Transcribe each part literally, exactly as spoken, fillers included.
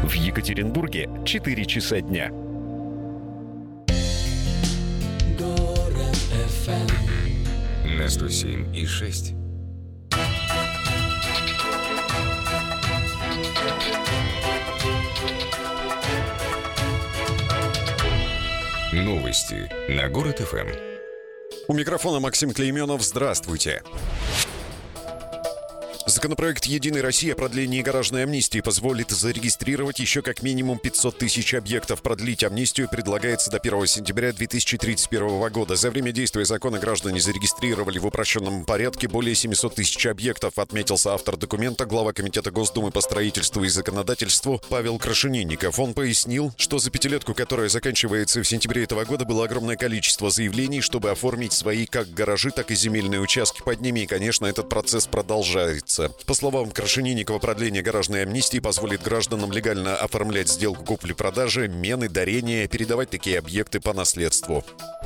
В Екатеринбурге четыре часа дня. Город эф эм на сто семь и шесть. Новости на Город эф эм. У микрофона Максим Клейменов. Здравствуйте. Законопроект «Единой России» о продлении гаражной амнистии позволит зарегистрировать еще как минимум пятьсот тысяч объектов. Продлить амнистию предлагается до первого сентября две тысячи тридцать первого года. За время действия закона граждане зарегистрировали в упрощенном порядке более семьсот тысяч объектов, отметился автор документа, глава Комитета Госдумы по строительству и законодательству Павел Крашенинников. Он пояснил, что за пятилетку, которая заканчивается в сентябре этого года, было огромное количество заявлений, чтобы оформить свои как гаражи, так и земельные участки под ними. И, конечно, этот процесс продолжается. По словам Крашенинникова, продление гаражной амнистии позволит гражданам легально оформлять сделку купли-продажи, мены, дарения, передавать такие объекты по наследству.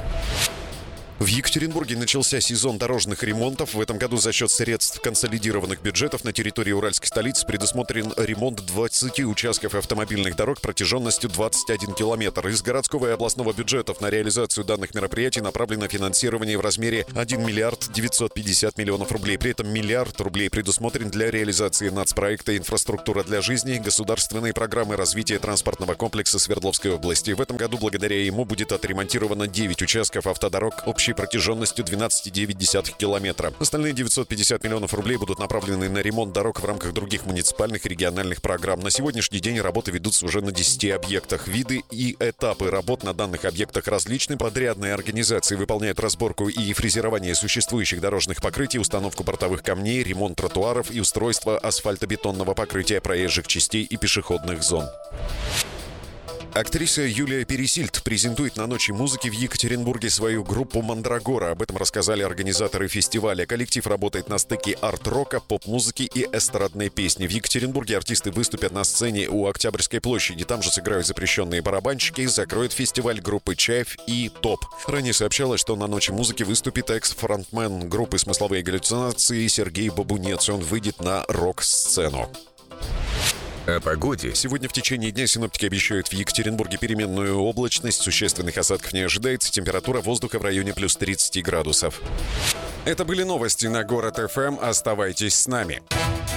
В Екатеринбурге начался сезон дорожных ремонтов. В этом году за счет средств консолидированных бюджетов на территории Уральской столицы предусмотрен ремонт двадцати участков автомобильных дорог протяженностью двадцать один километр. Из городского и областного бюджетов на реализацию данных мероприятий направлено финансирование в размере один миллиард девятьсот пятьдесят миллионов рублей. При этом миллиард рублей предусмотрен для реализации нацпроекта «Инфраструктура для жизни» государственной программы развития транспортного комплекса Свердловской области. В этом году благодаря ему будет отремонтировано девять участков автодорог общей протяженностью двенадцать целых девять десятых километра. Остальные девятьсот пятьдесят миллионов рублей будут направлены на ремонт дорог в рамках других муниципальных и региональных программ. На сегодняшний день работы ведутся уже на десяти объектах. Виды и этапы работ на данных объектах различны. Подрядные организации выполняют разборку и фрезерование существующих дорожных покрытий, установку бортовых камней, ремонт тротуаров и устройство асфальтобетонного покрытия проезжих частей и пешеходных зон. Актриса Юлия Пересильд презентует на Ночи музыки в Екатеринбурге свою группу «Мандрагора». Об этом рассказали организаторы фестиваля. Коллектив работает на стыке арт-рока, поп-музыки и эстрадной песни. В Екатеринбурге артисты выступят на сцене у Октябрьской площади. Там же сыграют запрещенные барабанщики. Закроет фестиваль группы «Чайф» и «Топ». Ранее сообщалось, что на Ночи музыки выступит экс-фронтмен группы «Смысловые галлюцинации» Сергей Бабунец. Он выйдет на рок-сцену. О погоде. Сегодня в течение дня синоптики обещают в Екатеринбурге переменную облачность. Существенных осадков не ожидается. Температура воздуха в районе плюс тридцать градусов. Это были новости на Город эф эм. Оставайтесь с нами.